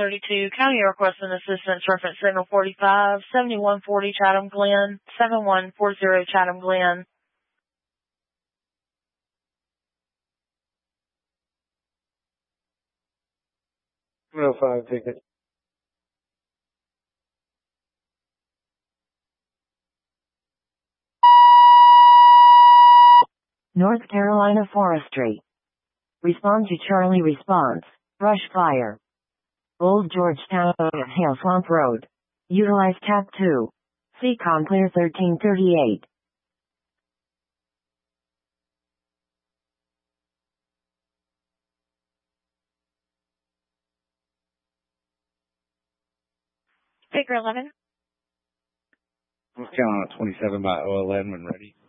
32, County requesting assistance, reference signal 45, 7140 Chatham Glen, 7140 Chatham Glen. No 5 ticket. North Carolina Forestry. Respond to Charlie response. Brush fire. Old Georgetown, Hale Swamp Road. Utilize TAP 2. CCOM clear 1338. Figure 11. Let's count on a 27 by 011 when ready.